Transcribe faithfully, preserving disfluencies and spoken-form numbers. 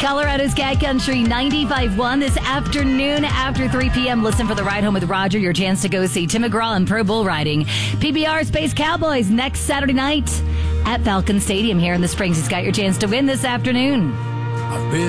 Colorado's Cat Country ninety-five point one this afternoon after three p.m. Listen for the Ride Home with Roger, your chance to go see Tim McGraw and Pro Bull Riding. P B R Space Cowboys next Saturday night at Falcon Stadium here in the Springs. He's got your chance to win this afternoon. I've been